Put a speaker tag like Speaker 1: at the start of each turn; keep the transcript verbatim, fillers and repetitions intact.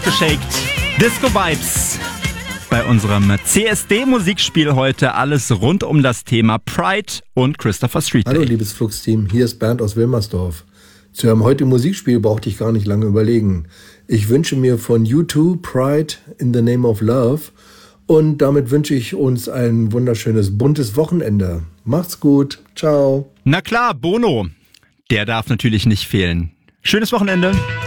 Speaker 1: Geshaked. Disco Vibes. Bei unserem C S D-Musikspiel heute alles rund um das Thema Pride und Christopher Street Day.
Speaker 2: Hallo liebes Flux-Team, hier ist Bernd aus Wilmersdorf. Zu einem heutigen Musikspiel brauchte ich gar nicht lange überlegen. Ich wünsche mir von U zwei Pride in the Name of Love und damit wünsche ich uns ein wunderschönes, buntes Wochenende. Macht's gut, ciao.
Speaker 1: Na klar, Bono. Der darf natürlich nicht fehlen. Schönes Wochenende.